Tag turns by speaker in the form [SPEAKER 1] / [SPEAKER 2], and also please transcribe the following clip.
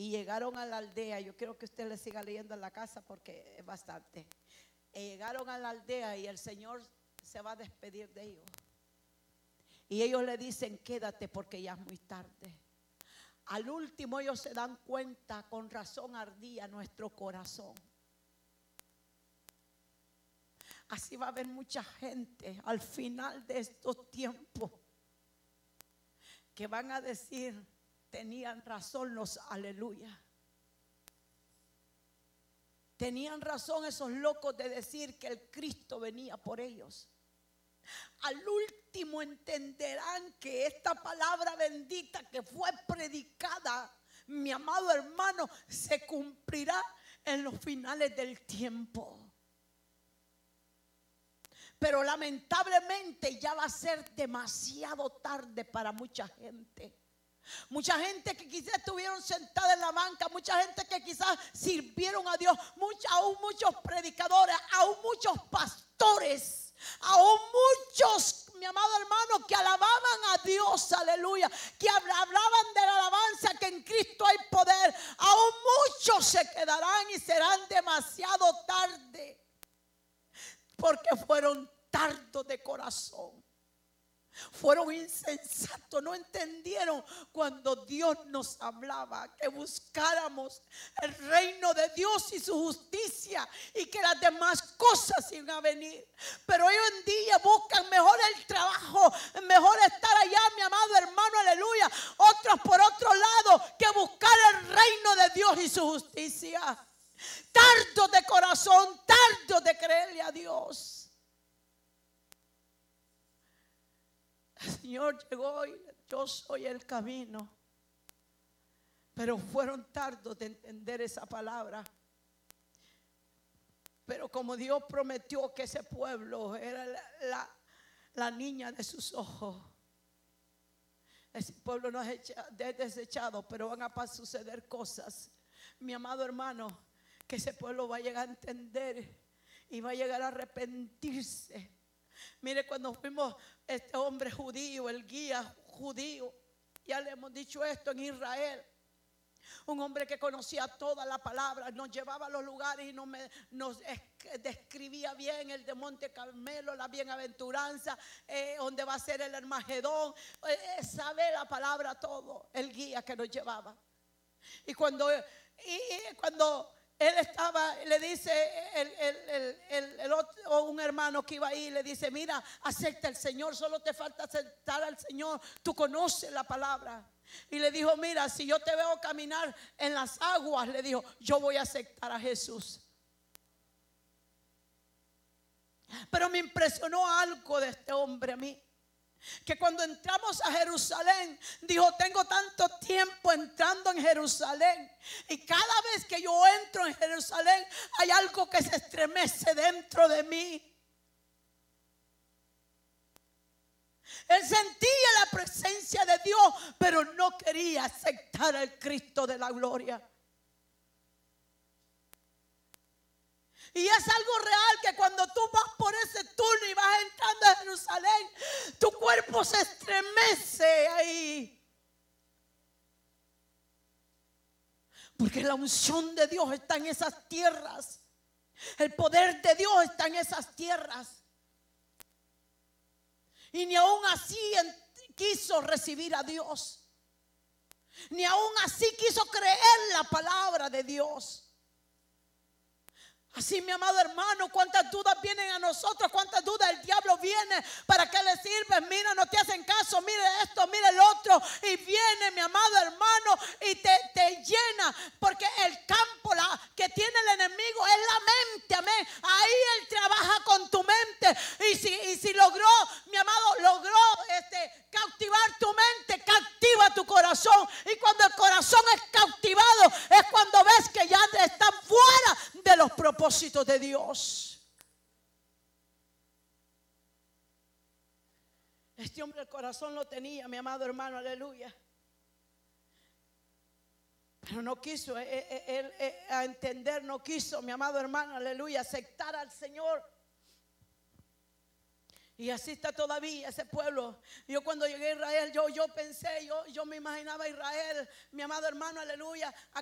[SPEAKER 1] y llegaron a la aldea. Yo quiero que usted le siga leyendo en la casa porque es bastante. Llegaron a la aldea y el Señor se va a despedir de ellos. Y ellos le dicen: quédate porque ya es muy tarde. Al último ellos se dan cuenta: con razón ardía nuestro corazón. Así va a haber mucha gente al final de estos tiempos que van a decir: tenían razón los aleluya. Tenían razón esos locos de decir que el Cristo venía por ellos. Al último entenderán que esta palabra bendita que fue predicada, mi amado hermano, se cumplirá en los finales del tiempo. Pero lamentablemente ya va a ser demasiado tarde para mucha gente. Mucha gente que quizás estuvieron sentadas en la banca, mucha gente que quizás sirvieron a Dios, aún muchos predicadores, aún muchos pastores, aún muchos, mi amado hermano, que alababan a Dios, aleluya, que hablaban de la alabanza, que en Cristo hay poder. Aún muchos se quedarán y serán demasiado tarde, porque fueron tardos de corazón. Fueron insensatos, no entendieron cuando Dios nos hablaba que buscáramos el reino de Dios y su justicia y que las demás cosas iban a venir. Pero hoy en día buscan mejor el trabajo, mejor estar allá, mi amado hermano, aleluya. Otros por otro lado que buscar el reino de Dios y su justicia. Tardos de corazón, tardos de creerle a Dios. El Señor llegó y yo soy el camino. Pero fueron tardos de entender esa palabra. Pero como Dios prometió que ese pueblo era la niña de sus ojos, ese pueblo no es desechado, pero van a suceder cosas, mi amado hermano, que ese pueblo va a llegar a entender y va a llegar a arrepentirse. Mire, cuando fuimos este hombre judío, el guía judío, ya le hemos dicho esto, en Israel, un hombre que conocía toda la palabra, nos llevaba a los lugares y nos describía bien el de Monte Carmelo, la bienaventuranza, donde va a ser el Armagedón, sabe la palabra todo, el guía que nos llevaba. Y cuando él estaba, le dice el otro, un hermano que iba ahí, le dice: mira, acepta al Señor, solo te falta aceptar al Señor, tú conoces la palabra. Y le dijo: mira, si yo te veo caminar en las aguas, le dijo, yo voy a aceptar a Jesús. Pero me impresionó algo de este hombre a mí, que cuando entramos a Jerusalén, dijo: tengo tanto tiempo entrando en Jerusalén, y cada vez que yo entro en Jerusalén hay algo que se estremece dentro de mí. Él sentía la presencia de Dios, pero no quería aceptar al Cristo de la gloria. Y es algo real que cuando tú vas por ese túnel y vas entrando a Jerusalén, tu cuerpo se estremece ahí. Porque la unción de Dios está en esas tierras. El poder de Dios está en esas tierras. Y ni aún así quiso recibir a Dios. Ni aún así quiso creer la palabra de Dios. Así, mi amado hermano, cuántas dudas vienen a nosotros, cuántas dudas el diablo viene. ¿Para qué le sirve? Mira, no te hacen caso, mire esto, mire el otro. Y viene, mi amado hermano, y te llena. Porque el campo que tiene el enemigo es la mente, amén. Ahí él trabaja con tu mente. Y si logró, mi amado, cautivar tu mente, cautiva tu corazón. Y cuando el corazón es cautivado, es cuando ves que ya están fuera de los propósitos de Dios. Este hombre el corazón lo tenía, mi amado hermano, aleluya. Pero no quiso a entender, no quiso, mi amado hermano, aleluya, aceptar al Señor. Y así está todavía ese pueblo. Yo cuando llegué a Israel, yo pensé, yo me imaginaba a Israel, mi amado hermano, aleluya,